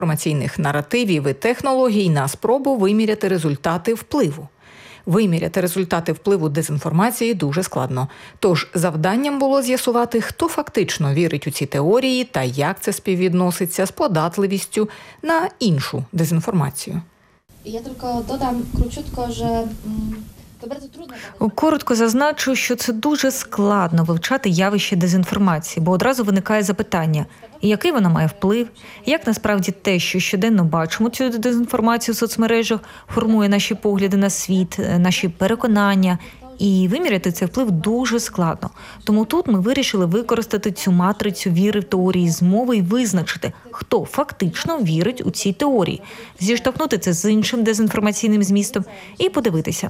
інформаційних наративів і технологій на спробу виміряти результати впливу. Виміряти результати впливу дезінформації дуже складно. Тож завданням було з'ясувати, хто фактично вірить у ці теорії та як це співвідноситься з податливістю на іншу дезінформацію. Я тільки додам крутчутко, що коротко зазначу, що це дуже складно вивчати явище дезінформації, бо одразу виникає запитання, який вона має вплив, як насправді те, що щоденно бачимо цю дезінформацію в соцмережах, формує наші погляди на світ, наші переконання. І виміряти цей вплив дуже складно. Тому тут ми вирішили використати цю матрицю віри в теорії змови і визначити, хто фактично вірить у ці теорії, зіштовхнути це з іншим дезінформаційним змістом і подивитися.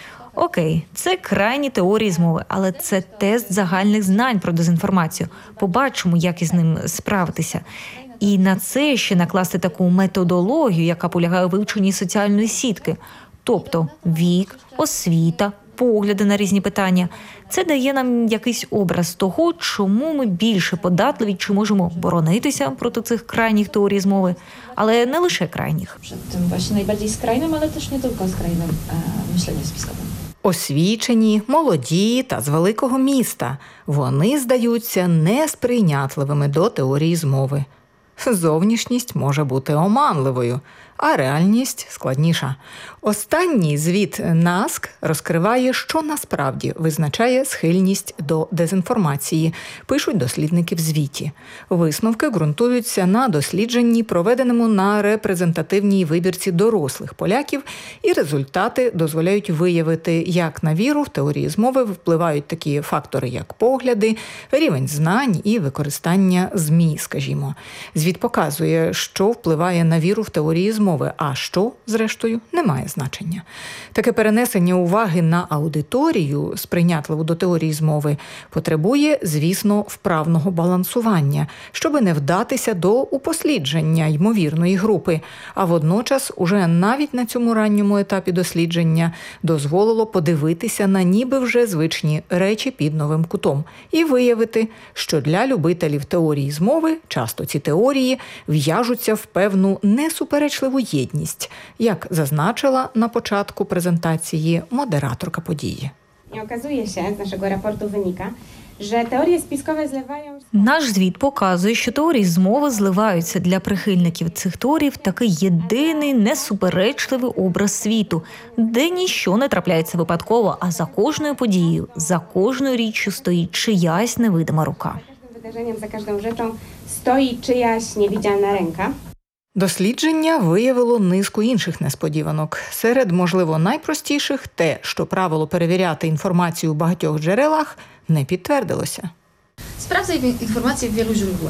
Окей, це крайні теорії змови, але це тест загальних знань про дезінформацію. Побачимо, як із ним справитися. І на це ще накласти таку методологію, яка полягає у вивченні соціальної сітки. Тобто вік, освіта, погляди на різні питання. Це дає нам якийсь образ того, чому ми більше податливі, чи можемо боронитися проти цих крайніх теорій змови, але не лише крайніх. Przed tym właśnie najbardziej skrajnym, ale też nie tylko skrajnym myśleniem spiskowym. Освічені, молоді та з великого міста. Вони здаються несприйнятливими до теорії змови. Зовнішність може бути оманливою, а реальність складніша. Останній звіт НАСК розкриває, що насправді визначає схильність до дезінформації, пишуть дослідники в звіті. Висновки ґрунтуються на дослідженні, проведеному на репрезентативній вибірці дорослих поляків, і результати дозволяють виявити, як на віру в теорії змови впливають такі фактори, як погляди, рівень знань і використання ЗМІ, скажімо. Звіт показує, що впливає на віру в теорії змови, а що, зрештою, не має значення. Таке перенесення уваги на аудиторію, сприйнятливу до теорії змови, потребує, звісно, вправного балансування, щоби не вдатися до упослідження ймовірної групи, а водночас уже навіть на цьому ранньому етапі дослідження дозволило подивитися на ніби вже звичні речі під новим кутом і виявити, що для любителів теорії змови часто ці теорії в'яжуться в певну несуперечливу єдність, як зазначила на початку презентації модераторка події. I okazuje się, z naszego raportu wynika, że teorie spiskowe zlewają... Наш звіт показує, що теорії змови зливаються для прихильників цих теорій в такий єдиний, несуперечливий образ світу, де ніщо не трапляється випадково, а за кожною подією, за кожною річчю стоїть чиясь невидима рука. Wydarzeniem, za każdą rzeczą stoi czyjaś niewidzialna ręka. Дослідження виявило низку інших несподіванок. Серед, можливо, найпростіших – те, що правило перевіряти інформацію у багатьох джерелах не підтвердилося. Sprawdzaj informacje w wielu źródłach.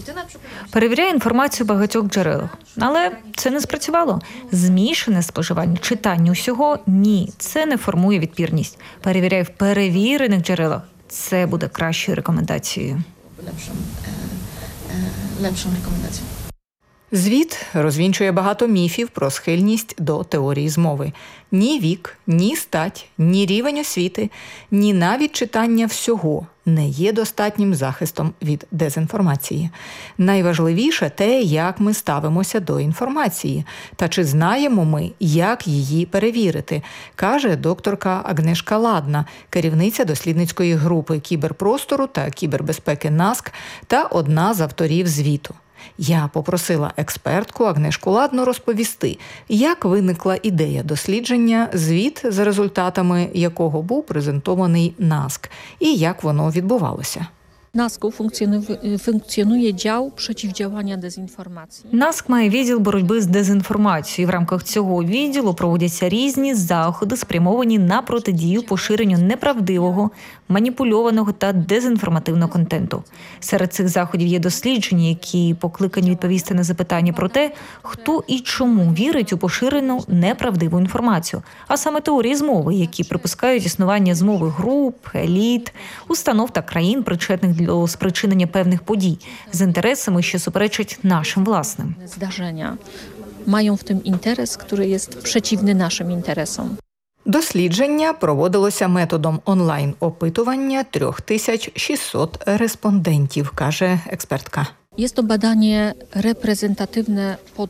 Перевіряє інформацію в багатьох джерелах. Але це не спрацювало. Змішане споживання, читання усього – ні. Це не формує відпірність. Перевіряй в перевірених джерелах. Це буде кращою рекомендацією. Lepszą rekomendacją. Звіт розвінчує багато міфів про схильність до теорії змови. Ні вік, ні стать, ні рівень освіти, ні навіть читання всього не є достатнім захистом від дезінформації. Найважливіше те, як ми ставимося до інформації, та чи знаємо ми, як її перевірити, каже докторка Агнешка Ладна, керівниця дослідницької групи кіберпростору та кібербезпеки НАСК та одна з авторів звіту. Я попросила експертку Агнешку Ладну розповісти, як виникла ідея дослідження, звіт, за результатами якого був презентований НАСК, і як воно відбувалося. NASK funkcjonuje dział przeciwdziałania dezinformacji. НАСК має відділ боротьби з дезінформацією. В рамках цього відділу проводяться різні заходи, спрямовані на протидію поширенню неправдивого, маніпульованого та дезінформативного контенту. Серед цих заходів є дослідження, які покликані відповісти на запитання про те, хто і чому вірить у поширену неправдиву інформацію, а саме теорії змови, які припускають існування змови груп, еліт, установ та країн, причетних до спричинення певних подій з інтересами, що суперечать нашим власним. Zdarzenia mają w tym interes, który jest przeciwny naszym interesom. Дослідження проводилося методом онлайн-опитування 3600 респондентів, каже експертка. Jest to badanie reprezentatywne pod